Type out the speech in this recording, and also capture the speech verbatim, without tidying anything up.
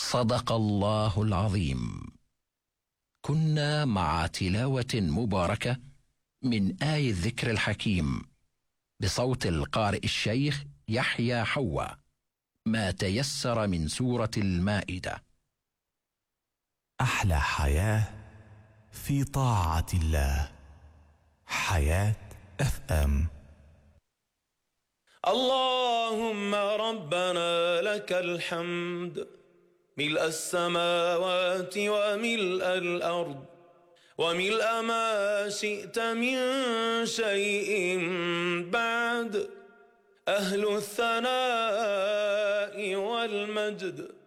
صدق الله العظيم. كنا مع تلاوة مباركة من آي الذكر الحكيم بصوت القارئ الشيخ يحيى حوا، ما تيسر من سورة المائدة. أحلى حياة في طاعة الله. حياة اف ام. اللهم ربنا لك الحمد ملء السماوات وملء الأرض وملء ما شئت من شيء بعد، أهل الثناء والمجد